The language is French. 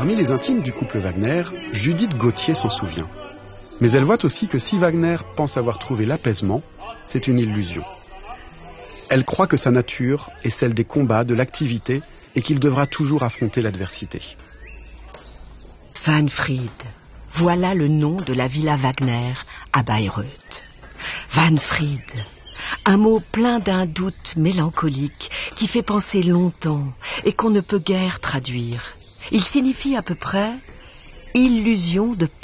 Parmi les intimes du couple Wagner, Judith Gauthier s'en souvient. Mais elle voit aussi que si Wagner pense avoir trouvé l'apaisement, c'est une illusion. Elle croit que sa nature est celle des combats, de l'activité, et qu'il devra toujours affronter l'adversité. Wanfried, voilà le nom de la villa Wagner à Bayreuth. Wanfried, un mot plein d'un doute mélancolique qui fait penser longtemps et qu'on ne peut guère traduire. Il signifie à peu près « illusion de paix ».